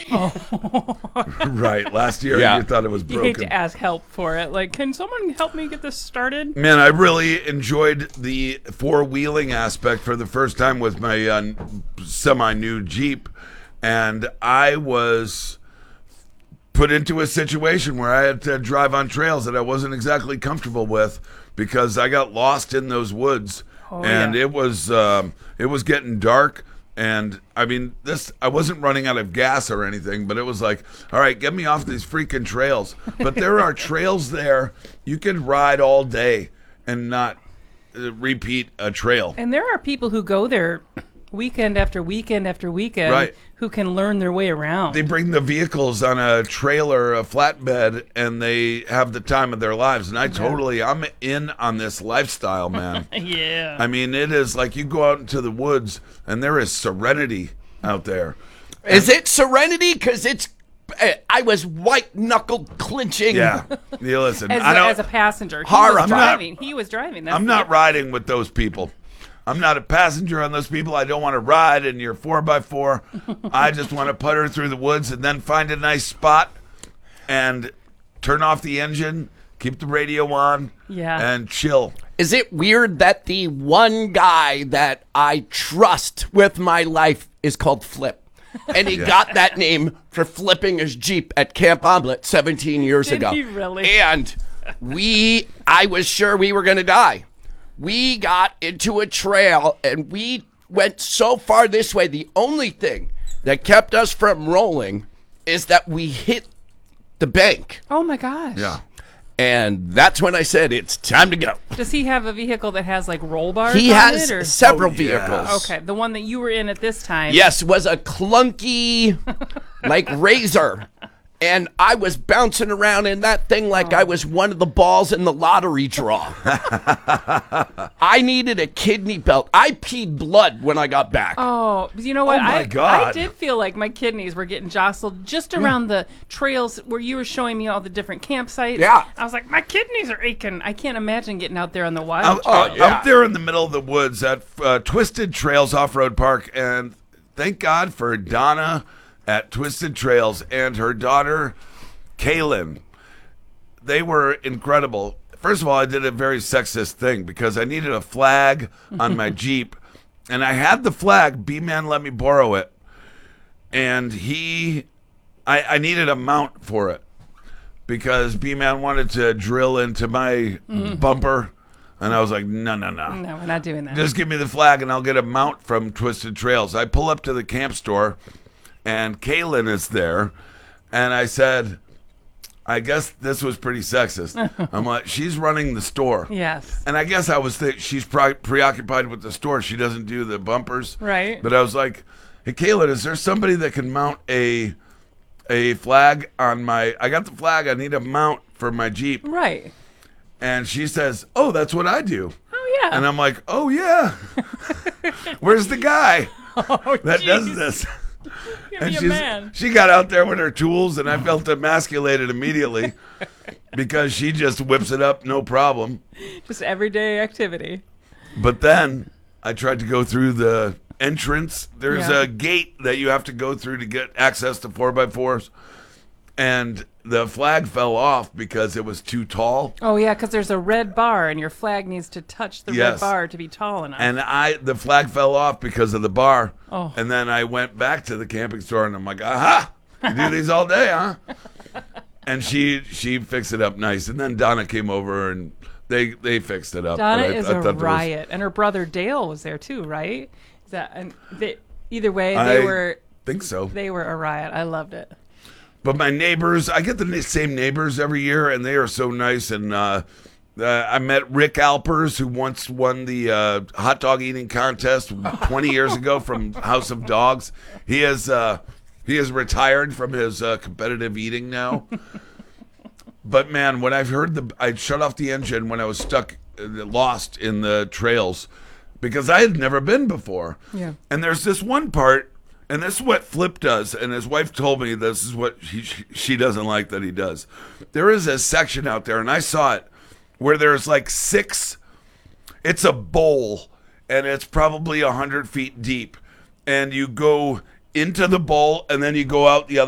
Right. Last year, Yeah. you thought it was You hate broken. to ask help for it. Like, can someone help me get this started? Man, I really enjoyed the four-wheeling aspect for the first time with my semi-new Jeep. And I was put into a situation where I had to drive on trails that I wasn't exactly comfortable with because I got lost in those woods. And yeah. it was getting dark. And I mean, I wasn't running out of gas or anything, but it was like, all right, get me off these freaking trails. But there are trails there you can ride all day and not repeat a trail. And there are people who go there weekend after weekend after weekend Right. who can learn their way around. They bring the vehicles on a trailer, a flatbed, and they have the time of their lives. And I'm in on this lifestyle, man. Yeah. I mean, it is like you go out into the woods and there is serenity out there. Is it serenity? Because I was white knuckle clinching. Yeah. You listen. As a passenger, Horrible. He was driving. That's I'm not riding with those people. I'm not a passenger on those people. I don't want to ride in your 4x4. I just want to putter through the woods and then find a nice spot and turn off the engine, keep the radio on, and chill. Is it weird that the one guy that I trust with my life is called Flip? And he got that name for flipping his Jeep at Camp Omelette 17 years ago. Did he really? And I was sure we were going to die. We got into a trail and we went so far this way. The only thing that kept us from rolling is that we hit the bank. Oh my gosh. Yeah. And that's when I said, it's time to go. Does he have a vehicle that has like roll bars He on has it, or? several Oh, yes. vehicles. Okay, the one that you were in at this time. Yes, was a clunky, like razor. And I was bouncing around in that thing like I was one of the balls in the lottery draw. I needed a kidney belt. I peed blood when I got back. Oh, you know what? Oh, my I God. did feel like my kidneys were getting jostled just around the trails where you were showing me all the different campsites. Yeah. I was like, my kidneys are aching. I can't imagine getting out there on the wild. Out there in the middle of the woods at Twisted Trails Off-Road Park, and thank God for Donna at Twisted Trails and her daughter, Kaylin. They were incredible. First of all, I did a very sexist thing because I needed a flag on my Jeep, and I had the flag. B-Man let me borrow it, and I needed a mount for it because B-Man wanted to drill into my bumper, and I was like, no. No, we're not doing that. Just give me the flag and I'll get a mount from Twisted Trails. I pull up to the camp store and Kaylin is there. And I said, I guess this was pretty sexist. I'm like, she's running the store. Yes. And I guess I was she's preoccupied with the store. She doesn't do the bumpers. Right. But I was like, hey, Kaylin, is there somebody that can mount a flag on I got the flag. I need a mount for my Jeep. Right. And she says, oh, that's what I do. Oh, yeah. And I'm like, oh, yeah. Where's the guy that does jeez. this? Give And me a man. she got out there with her tools, and I felt emasculated immediately because she just whips it up, no problem. Just everyday activity. But then I tried to go through the entrance. There's Yeah. a gate that you have to go through to get access to 4x4s. And the flag fell off because it was too tall. Oh, yeah, because there's a red bar, and your flag needs to touch the Yes. red bar to be tall enough. And the flag fell off because of the bar. Oh. And then I went back to the camping store and I'm like, aha, you do these all day, huh? And she fixed it up nice. And then Donna came over and they fixed it up. Donna But is I a thought there was- riot, and her brother Dale was there too, right? Is that and either way I think so. they were a riot. I loved it. But my neighbors, I get the same neighbors every year, and they are so nice. And I met Rick Alpers, who once won the hot dog eating contest 20 years ago from House of Dogs. He has retired from his competitive eating now. But man, when I've heard I shut off the engine when I was lost in the trails, because I had never been before. Yeah. And there's this one part. And this is what Flip does, and his wife told me this is what she doesn't like that he does. There is a section out there, and I saw it, where there's like it's a bowl, and it's probably 100 feet deep. And you go into the bowl, and then you go out the other